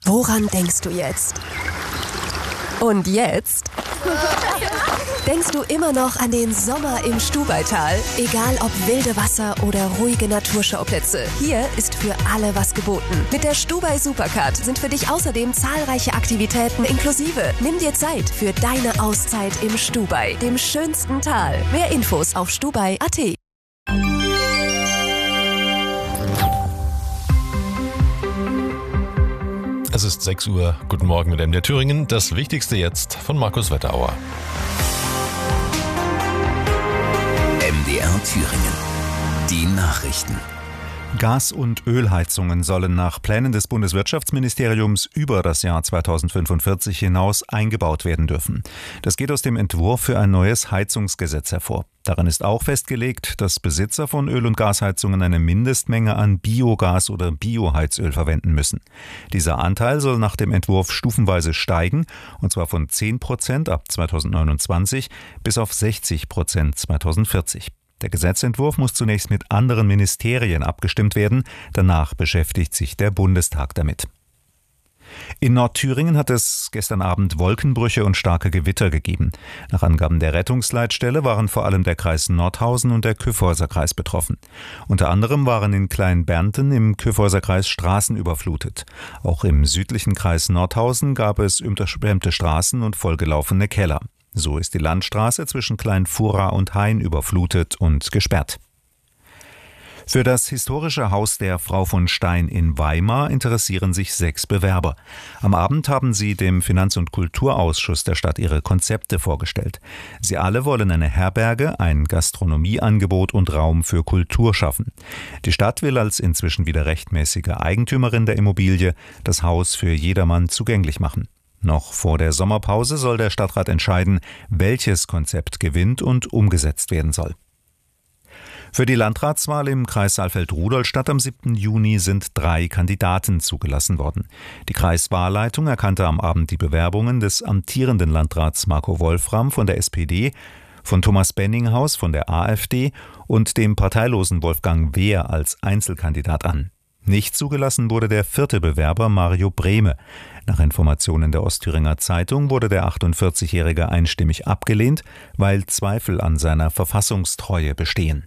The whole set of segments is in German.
Woran denkst du jetzt? Und jetzt? Denkst du immer noch an den Sommer im Stubaital? Egal ob wilde Wasser oder ruhige Naturschauplätze, hier ist für alle was geboten. Mit der Stubai Supercard sind für dich außerdem zahlreiche Aktivitäten inklusive. Nimm dir Zeit für deine Auszeit im Stubai, dem schönsten Tal. Mehr Infos auf stubai.at. Es ist 6 Uhr. Guten Morgen mit MDR Thüringen. Das Wichtigste jetzt von Markus Wetterauer. MDR Thüringen. Die Nachrichten. Gas- und Ölheizungen sollen nach Plänen des Bundeswirtschaftsministeriums über das Jahr 2045 hinaus eingebaut werden dürfen. Das geht aus dem Entwurf für ein neues Heizungsgesetz hervor. Darin ist auch festgelegt, dass Besitzer von Öl- und Gasheizungen eine Mindestmenge an Biogas oder Bioheizöl verwenden müssen. Dieser Anteil soll nach dem Entwurf stufenweise steigen, und zwar von 10% ab 2029 bis auf 60% 2040. Der Gesetzentwurf muss zunächst mit anderen Ministerien abgestimmt werden. Danach beschäftigt sich der Bundestag damit. In Nordthüringen hat es gestern Abend Wolkenbrüche und starke Gewitter gegeben. Nach Angaben der Rettungsleitstelle waren vor allem der Kreis Nordhausen und der Kyffhäuser-Kreis betroffen. Unter anderem waren in Kleinbernten im Kyffhäuser-Kreis Straßen überflutet. Auch im südlichen Kreis Nordhausen gab es überschwemmte Straßen und vollgelaufene Keller. So ist die Landstraße zwischen Kleinfurra und Hain überflutet und gesperrt. Für das historische Haus der Frau von Stein in Weimar interessieren sich 6 Bewerber. Am Abend haben sie dem Finanz- und Kulturausschuss der Stadt ihre Konzepte vorgestellt. Sie alle wollen eine Herberge, ein Gastronomieangebot und Raum für Kultur schaffen. Die Stadt will als inzwischen wieder rechtmäßige Eigentümerin der Immobilie das Haus für jedermann zugänglich machen. Noch vor der Sommerpause soll der Stadtrat entscheiden, welches Konzept gewinnt und umgesetzt werden soll. Für die Landratswahl im Kreis Saalfeld-Rudolstadt am 7. Juni sind 3 Kandidaten zugelassen worden. Die Kreiswahlleitung erkannte am Abend die Bewerbungen des amtierenden Landrats Marco Wolfram von der SPD, von Thomas Benninghaus von der AfD und dem parteilosen Wolfgang Wehr als Einzelkandidat an. Nicht zugelassen wurde der 4. Bewerber Mario Brehme. Nach Informationen der Ostthüringer Zeitung wurde der 48-Jährige einstimmig abgelehnt, weil Zweifel an seiner Verfassungstreue bestehen.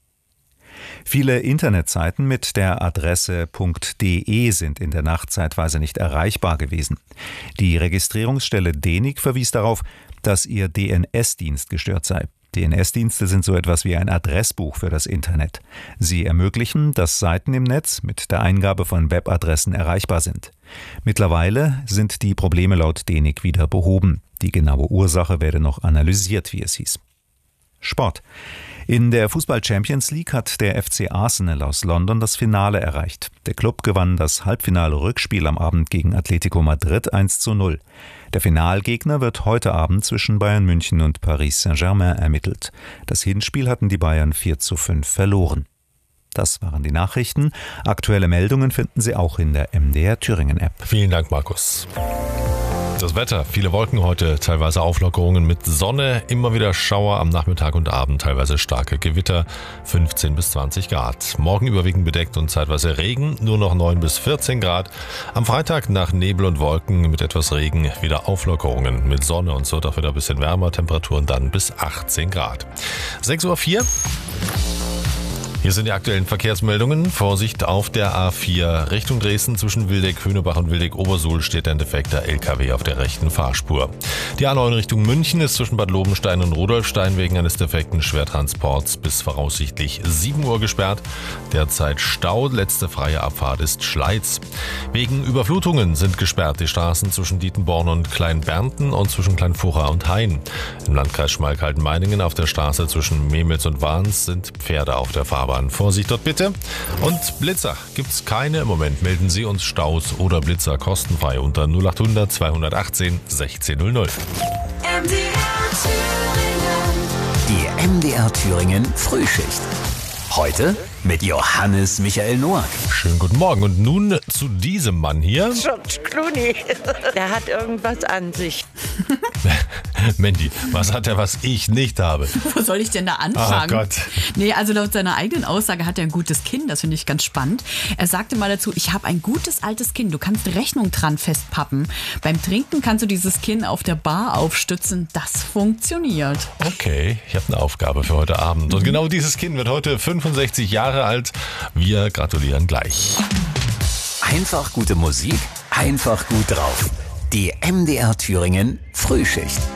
Viele Internetseiten mit der Adresse .de sind in der Nacht zeitweise nicht erreichbar gewesen. Die Registrierungsstelle DENIC verwies darauf, dass ihr DNS-Dienst gestört sei. DNS-Dienste sind so etwas wie ein Adressbuch für das Internet. Sie ermöglichen, dass Seiten im Netz mit der Eingabe von Webadressen erreichbar sind. Mittlerweile sind die Probleme laut DENIC wieder behoben. Die genaue Ursache werde noch analysiert, wie es hieß. Sport. In der Fußball-Champions League hat der FC Arsenal aus London das Finale erreicht. Der Klub gewann das Halbfinale-Rückspiel am Abend gegen Atletico Madrid 1:0. Der Finalgegner wird heute Abend zwischen Bayern München und Paris Saint-Germain ermittelt. Das Hinspiel hatten die Bayern 4:5 verloren. Das waren die Nachrichten. Aktuelle Meldungen finden Sie auch in der MDR Thüringen App. Vielen Dank, Markus. Das Wetter, viele Wolken heute, teilweise Auflockerungen mit Sonne, immer wieder Schauer am Nachmittag und Abend, teilweise starke Gewitter, 15 bis 20 Grad. Morgen überwiegend bedeckt und zeitweise Regen, nur noch 9 bis 14 Grad. Am Freitag nach Nebel und Wolken mit etwas Regen wieder Auflockerungen mit Sonne und es wird auch wieder ein bisschen wärmer, Temperaturen dann bis 18 Grad. 6:04 Uhr. Hier sind die aktuellen Verkehrsmeldungen. Vorsicht auf der A4 Richtung Dresden zwischen Wildeck-Höhnebach und Wildeck-Obersuhl steht ein defekter LKW auf der rechten Fahrspur. Die A9 Richtung München ist zwischen Bad Lobenstein und Rudolfstein wegen eines defekten Schwertransports bis voraussichtlich 7 Uhr gesperrt. Derzeit Stau, letzte freie Abfahrt ist Schleiz. Wegen Überflutungen sind gesperrt die Straßen zwischen Dietenborn und Kleinbernten und zwischen Kleinfurra und Hain. Im Landkreis Schmalkalden-Meiningen auf der Straße zwischen Memels und Wahns sind Pferde auf der Fahrbahn. Vorsicht dort bitte. Und Blitzer gibt's keine. Im Moment melden Sie uns Staus oder Blitzer kostenfrei unter 0800 218 1600. Die MDR Thüringen Frühschicht. Heute mit Johannes Michael Noack. Schönen guten Morgen. Und nun zu diesem Mann hier. George Clooney, der hat irgendwas an sich. Mandy, was hat er, was ich nicht habe? Wo soll ich denn da anfangen? Oh Gott. Nee, also laut seiner eigenen Aussage hat er ein gutes Kinn, das finde ich ganz spannend. Er sagte mal dazu, ich habe ein gutes altes Kinn, du kannst Rechnung dran festpappen. Beim Trinken kannst du dieses Kinn auf der Bar aufstützen, das funktioniert. Okay, ich habe eine Aufgabe für heute Abend. Und genau dieses Kind wird heute 65 Jahre alt. Wir gratulieren gleich. Einfach gute Musik, einfach gut drauf. Die MDR Thüringen Frühschicht.